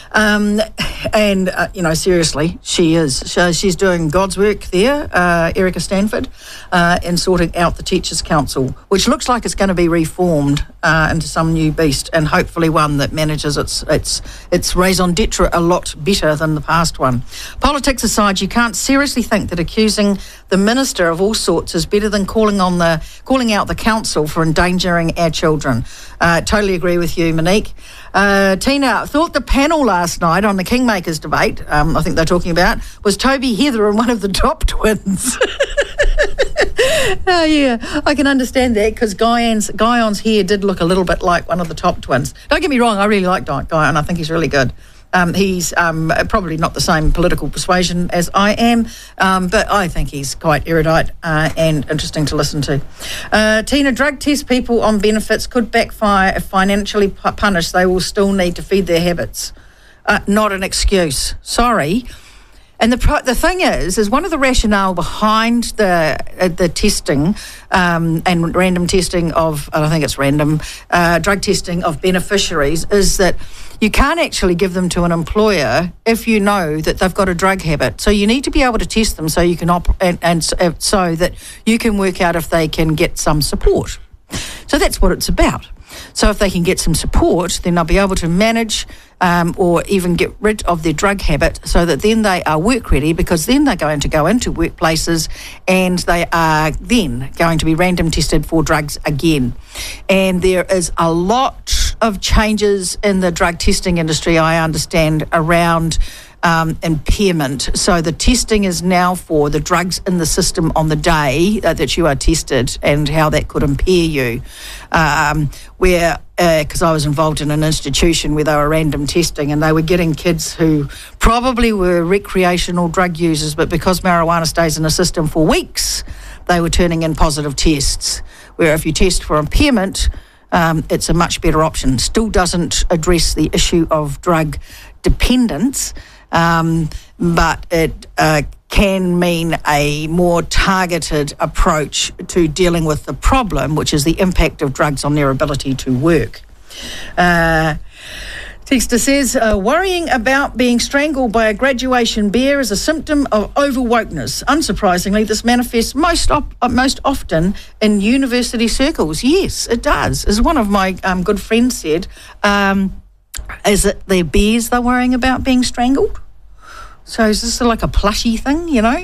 Seriously, she is. So she's doing God's work there, Erica Stanford, in sorting out the Teachers' Council, which looks like it's going to be reformed into some new beast, and hopefully one that manages its raison d'etre a lot better than the past one. Politics aside, you can't seriously think that accusing the minister of all sorts is better than calling out the council for endangering our children. Totally agree with you, Monique. Tina, thought the panel last night on the Kingmakers debate, I think they're talking about, was Toby Heather and one of the top twins. Oh, yeah, I can understand that, because Guyon's hair did look a little bit like one of the top twins. Don't get me wrong, I really like Guyon. I think he's really good. He's probably not the same political persuasion as I am, but I think he's quite erudite and interesting to listen to. Tina, drug test people on benefits could backfire if financially punished. They will still need to feed their habits. Not an excuse. Sorry. And the thing is one of the rationale behind the testing and random testing of, I think it's random, drug testing of beneficiaries is that you can't actually give them to an employer if you know that they've got a drug habit. So you need to be able to test them so you can so that you can work out if they can get some support. So that's what it's about. So if they can get some support, then they'll be able to manage or even get rid of their drug habit, so that then they are work ready, because then they're going to go into workplaces and they are then going to be random tested for drugs again. And there is a lot of changes in the drug testing industry, I understand, around impairment. So the testing is now for the drugs in the system on the day that you are tested and how that could impair you. Because I was involved in an institution where they were random testing, and they were getting kids who probably were recreational drug users, but because marijuana stays in the system for weeks, they were turning in positive tests. Where if you test for impairment, it's a much better option. Still doesn't address the issue of drug dependence, but it can mean a more targeted approach to dealing with the problem, which is the impact of drugs on their ability to work. Texter says, worrying about being strangled by a graduation bear is a symptom of overwokeness. Unsurprisingly, this manifests most often in university circles. Yes, it does. As one of my good friends said, is it the bears they're worrying about being strangled? So is this like a plushy thing, you know?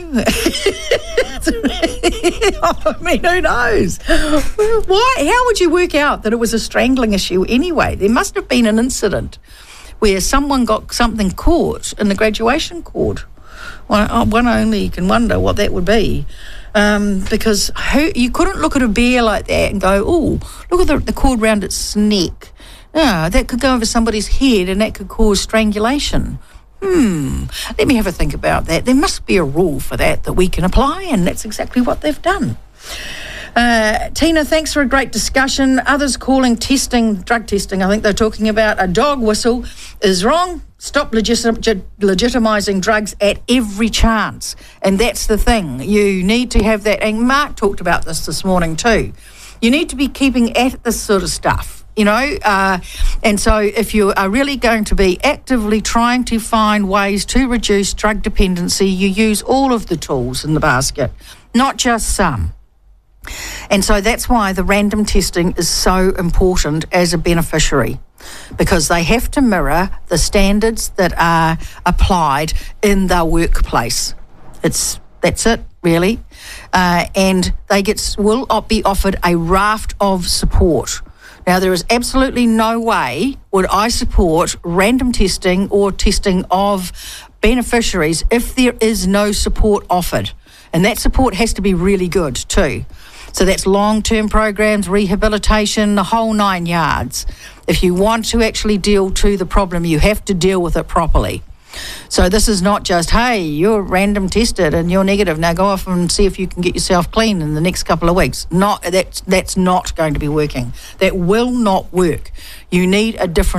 I mean, who knows? Why? How would you work out that it was a strangling issue anyway? There must have been an incident where someone got something caught in the graduation cord. One only can wonder what that would be. Because you couldn't look at a bear like that and go, oh, look at the cord round its neck. That could go over somebody's head and that could cause strangulation. Let me have a think about that. There must be a rule for that we can apply, and that's exactly what they've done. Tina, thanks for a great discussion. Others calling drug testing, I think they're talking about a dog whistle, is wrong. Stop legitimising drugs at every chance. And that's the thing. You need to have that. And Mark talked about this morning too. You need to be keeping at this sort of stuff. You know, and so if you are really going to be actively trying to find ways to reduce drug dependency, you use all of the tools in the basket, not just some. And so that's why the random testing is so important as a beneficiary, because they have to mirror the standards that are applied in their workplace. That's it, really. And they will be offered a raft of support. Now, there is absolutely no way would I support random testing or testing of beneficiaries if there is no support offered. And that support has to be really good too. So that's long-term programs, rehabilitation, the whole 9 yards. If you want to actually deal to the problem, you have to deal with it properly. So this is not just, hey, you're random tested and you're negative, now go off and see if you can get yourself clean in the next couple of weeks. That's not going to be working. That will not work. You need a different